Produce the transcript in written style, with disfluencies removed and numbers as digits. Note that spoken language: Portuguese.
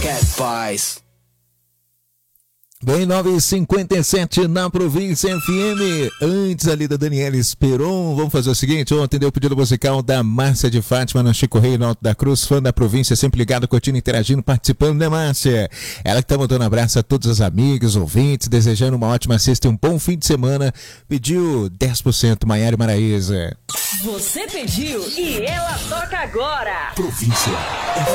Cat Paz. Bem, 9h57 na Província FM. Antes ali da Daniela Esperon, vamos fazer o seguinte: ontem deu o pedido musical da Márcia de Fátima na Chico Rei, no Alto da Cruz, fã da província, sempre ligado, curtindo, interagindo, participando, né, Márcia? Ela que tá mandando abraço a todos os amigos, ouvintes, desejando uma ótima sexta e um bom fim de semana. Pediu 10% Maiara e Maraísa. Você pediu e ela toca agora. Província